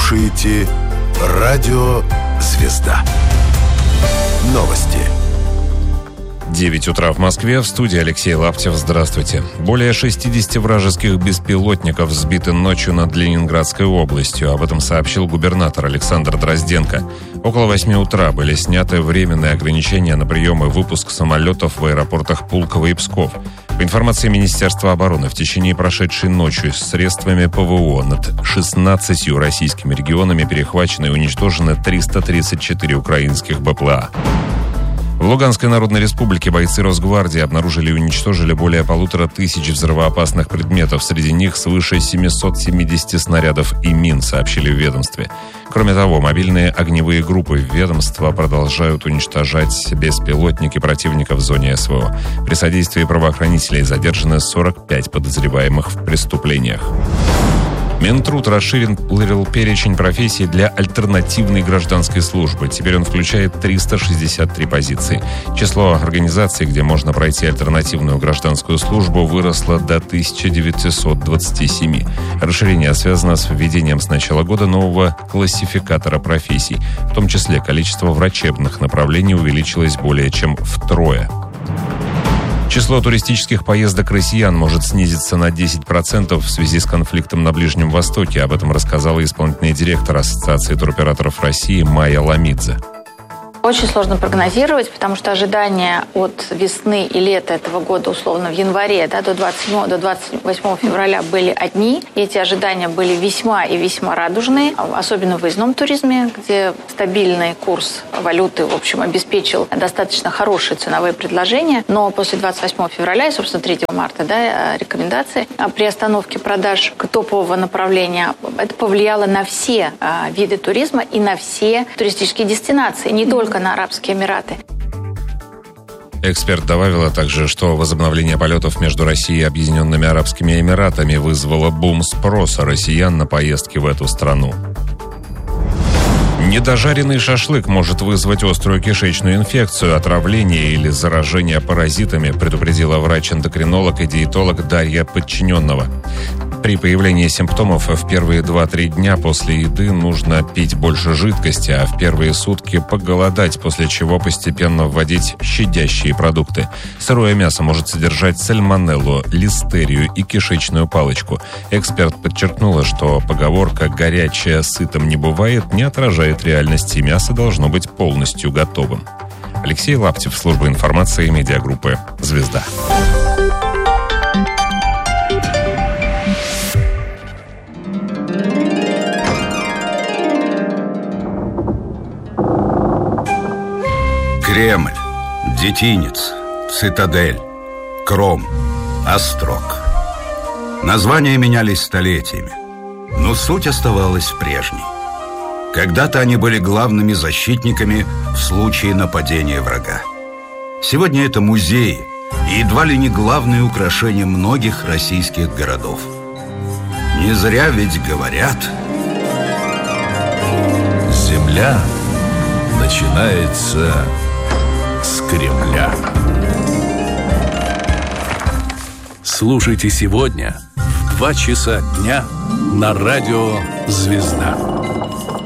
слушаете радио «Звезда». Новости. 9 утра в Москве. В студии Алексей Лаптев. Здравствуйте. Более 60 вражеских беспилотников сбиты ночью над Ленинградской областью. Об этом сообщил губернатор Александр Дрозденко. Около 8 утра были сняты временные ограничения на прием и выпуск самолетов в аэропортах Пулково и Псков. По информации Министерства обороны, в течение прошедшей ночи средствами ПВО над 16 российскими регионами перехвачены и уничтожены 334 украинских БПЛА. В Луганской Народной Республике бойцы Росгвардии обнаружили и уничтожили более 1500 взрывоопасных предметов. Среди них свыше 770 снарядов и мин, сообщили в ведомстве. Кроме того, мобильные огневые группы ведомства продолжают уничтожать беспилотники противника в зоне СВО. При содействии правоохранителей задержаны 45 подозреваемых в преступлениях. Минтруд расширил перечень профессий для альтернативной гражданской службы. Теперь он включает 363 позиции. Число организаций, где можно пройти альтернативную гражданскую службу, выросло до 1927. Расширение связано с введением с начала года нового классификатора профессий. В том числе количество врачебных направлений увеличилось более чем втрое. Число туристических поездок россиян может снизиться на 10% в связи с конфликтом на Ближнем Востоке. Об этом рассказала исполнительный директор Ассоциации туроператоров России Майя Ламидзе. Очень сложно прогнозировать, потому что ожидания от весны и лета этого года, условно, в январе до 27 до 28 февраля были одни. И эти ожидания были весьма и весьма радужные, особенно в выездном туризме, где стабильный курс валюты, в общем, обеспечил достаточно хорошие ценовые предложения. Но после 28 февраля и, собственно, 3 марта, рекомендации о приостановке продаж топового направления, это повлияло на все виды туризма и на все туристические дестинации, не только на Арабские Эмираты. Эксперт добавила также, что возобновление полетов между Россией и Объединенными Арабскими Эмиратами вызвало бум спроса россиян на поездки в эту страну. Недожаренный шашлык может вызвать острую кишечную инфекцию, отравление или заражение паразитами, предупредила врач-эндокринолог и диетолог Дарья Подчиненного. При появлении симптомов в первые 2-3 дня после еды нужно пить больше жидкости, а в первые сутки поголодать, после чего постепенно вводить щадящие продукты. Сырое мясо может содержать сальмонеллу, листерию и кишечную палочку. Эксперт подчеркнула, что поговорка «горячее сытым не бывает» не отражает реальности, мясо должно быть полностью готовым. Алексей Лаптев, служба информации медиагруппы «Звезда». Кремль, Детинец, Цитадель, Кром, Острог. Названия менялись столетиями, но суть оставалась прежней. Когда-то они были главными защитниками в случае нападения врага. Сегодня это музеи и едва ли не главное украшение многих российских городов. Не зря ведь говорят: земля начинается с Кремля. Слушайте сегодня в 2 часа дня на радио «Звезда».